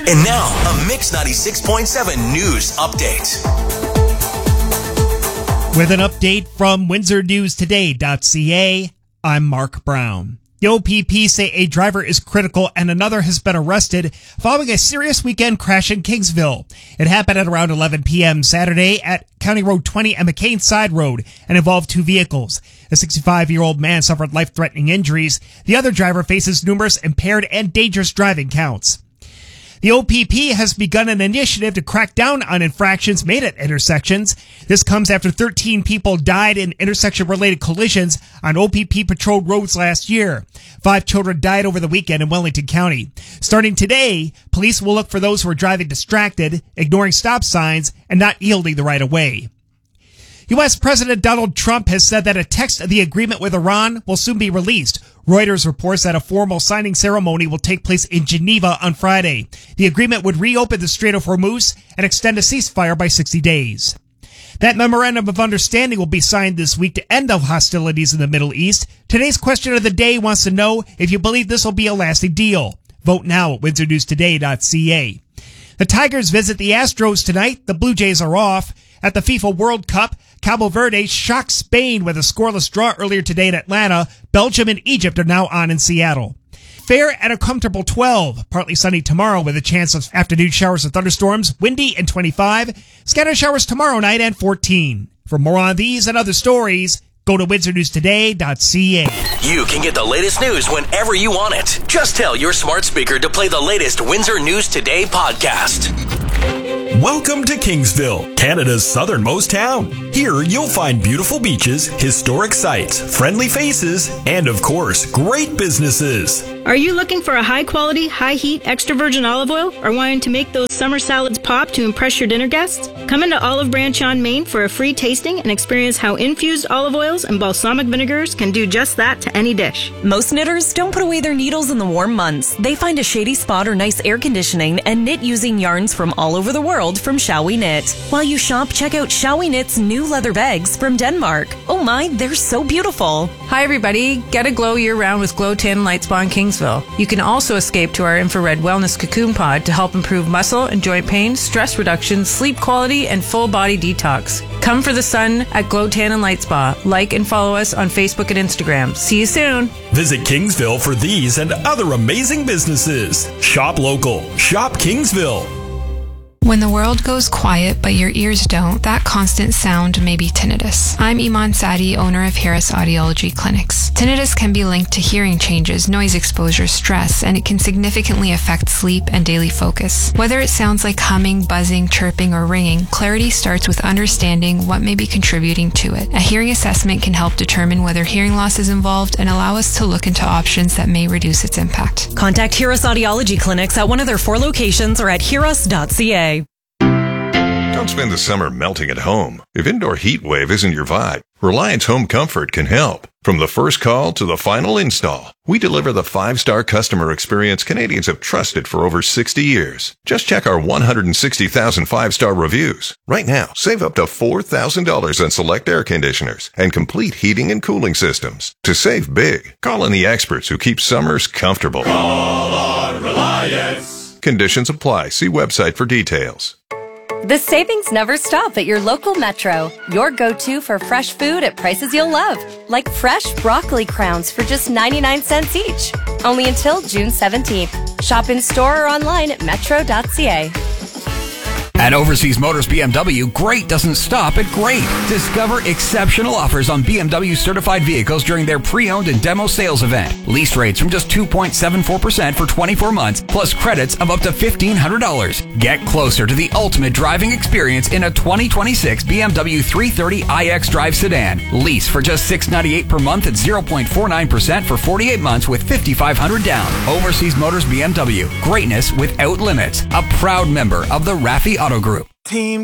And now, a Mix 96.7 news update. With an update from WindsorNewsToday.ca, I'm Mark Brown. The OPP say a driver is critical and another has been arrested following a serious weekend crash in Kingsville. It happened at around 11 p.m. Saturday at County Road 20 and McCain Side Road and involved two vehicles. A 65-year-old man suffered life-threatening injuries. The other driver faces numerous impaired and dangerous driving counts. The OPP has begun an initiative to crack down on infractions made at intersections. This comes after 13 people died in intersection-related collisions on OPP-patrolled roads last year. 5 children died over the weekend in Wellington County. Starting today, police will look for those who are driving distracted, ignoring stop signs, and not yielding the right of way. U.S. President Donald Trump has said that a text of the agreement with Iran will soon be released. Reuters reports that a formal signing ceremony will take place in Geneva on Friday. The agreement would reopen the Strait of Hormuz and extend a ceasefire by 60 days. That memorandum of understanding will be signed this week to end the hostilities in the Middle East. Today's question of the day wants to know if you believe this will be a lasting deal. Vote now at WindsorNewsToday.ca. The Tigers visit the Astros tonight. The Blue Jays are off. At the FIFA World Cup, Cabo Verde shocked Spain with a scoreless draw earlier today in Atlanta. Belgium and Egypt are now on in Seattle. Fair at a comfortable 12. Partly sunny tomorrow with a chance of afternoon showers and thunderstorms. Windy and 25. Scattered showers tomorrow night and 14. For more on these and other stories, go to WindsorNewsToday.ca. You can get the latest news whenever you want it. Just tell your smart speaker to play the latest Windsor News Today podcast. Welcome to Kingsville, Canada's southernmost town. Here you'll find beautiful beaches, historic sites, friendly faces, and of course, great businesses. Are you looking for a high-quality, high-heat, extra virgin olive oil or wanting to make those summer salads pop to impress your dinner guests? Come into Olive Branch on Main for a free tasting and experience how infused olive oils and balsamic vinegars can do just that to any dish. Most knitters don't put away their needles in the warm months. They find a shady spot or nice air conditioning and knit using yarns from all over the world from Shall We Knit. While you shop, check out Shall We Knit's new leather bags from Denmark. Oh my, they're so beautiful. Hi everybody, get a glow year-round with Glow Tan Light Spa in Kingsville. You can also escape to our infrared wellness cocoon pod to help improve muscle and joint pain, stress reduction, sleep quality, and full body detox. Come for the sun at Glow Tan and Light Spa. Like and follow us on Facebook and Instagram. See you soon. Visit Kingsville for these and other amazing businesses. Shop local. Shop Kingsville. When the world goes quiet but your ears don't, that constant sound may be tinnitus. I'm Iman Sadi, owner of Harris Audiology Clinics. Tinnitus can be linked to hearing changes, noise exposure, stress, and it can significantly affect sleep and daily focus. Whether it sounds like humming, buzzing, chirping, or ringing, clarity starts with understanding what may be contributing to it. A hearing assessment can help determine whether hearing loss is involved and allow us to look into options that may reduce its impact. Contact Harris Audiology Clinics at one of their 4 locations or at harris.ca. Don't spend the summer melting at home. If indoor heat wave isn't your vibe, Reliance Home Comfort can help. From the first call to the final install, we deliver the 5-star customer experience Canadians have trusted for over 60 years. Just check our 160,000 5-star reviews. Right now, save up to $4,000 on select air conditioners and complete heating and cooling systems. To save big, call on the experts who keep summers comfortable. Call on Reliance. Conditions apply. See website for details. The savings never stop at your local Metro. Your go-to for fresh food at prices you'll love. Like fresh broccoli crowns for just 99 cents each. Only until June 17th. Shop in store or online at metro.ca. At Overseas Motors BMW, great doesn't stop at great. Discover exceptional offers on BMW certified vehicles during their pre-owned and demo sales event. Lease rates from just 2.74% for 24 months, plus credits of up to $1,500. Get closer to the ultimate driving experience in a 2026 BMW 330 iX Drive sedan. Lease for just $698 per month at 0.49% for 48 months with $5,500 down. Overseas Motors BMW. Greatness without limits. A proud member of the Raffi Auto Group. Team